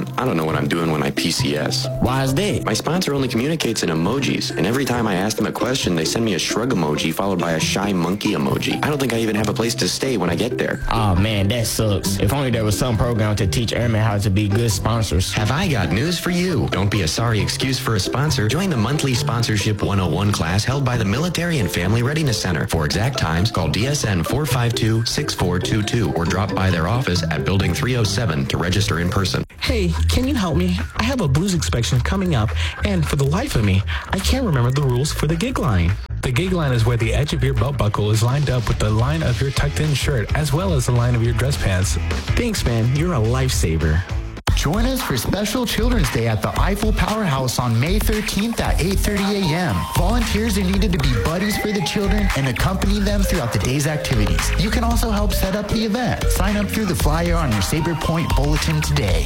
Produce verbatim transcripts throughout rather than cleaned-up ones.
man, I don't know what I'm doing when I P C S. Why is that? My sponsor only communicates in emojis, and every time I ask them a question, they send me a shrug emoji followed by a shy monkey emoji. I don't think I even have a place to stay when I get there. Oh man, that sucks. If only there was some program to teach airmen how to be good sponsors. Have I got news for you? Don't be a sorry excuse for a sponsor. Join the monthly Sponsorship one oh one class held by the Military and Family Readiness Center. For exact times, call D S N four five two, six four two two or drop by their office at Building three oh seven to register in person. Hey, can you help me? I have a blues inspection coming up, and for the life of me, I can't remember the rules for the gig line. The gig line is where the edge of your belt buckle is lined up with the line of your tucked-in shirt, as well as the line of your dress pants. Thanks, man. You're a lifesaver. Join us for special Children's Day at the Eiffel Powerhouse on May thirteenth at eight thirty a.m. Volunteers are needed to be buddies for the children and accompany them throughout the day's activities. You can also help set up the event. Sign up through the flyer on your Sabre Point bulletin today.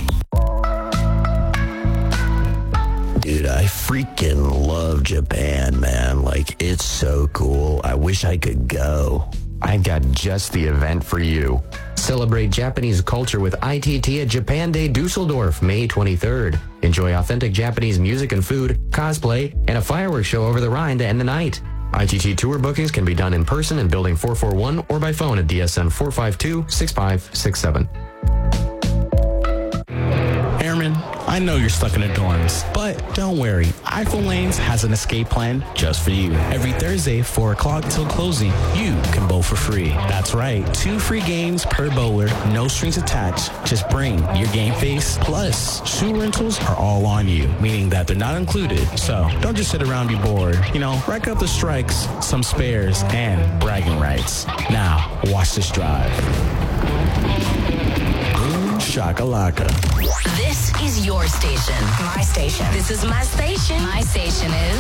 Dude, I freaking love Japan, man. Like, it's so cool. I wish I could go. I've got just the event for you. Celebrate Japanese culture with I T T at Japan Day Dusseldorf, May twenty-third. Enjoy authentic Japanese music and food, cosplay, and a fireworks show over the Rhine to end the night. I T T tour bookings can be done in person in Building four forty-one or by phone at D S N four five two, six five six seven. Airman, I know you're stuck in the dorms, but don't worry. Eiffel Lanes has an escape plan just for you. Every Thursday, four o'clock till closing, you can bowl for free. That's right, two free games per bowler, no strings attached. Just bring your game face, plus shoe rentals are all on you, meaning that they're not included. So don't just sit around and be bored. You know, rack up the strikes, some spares, and bragging rights. Now, watch this drive. Boom shakalaka. This is your station. My station. This is my station. My station is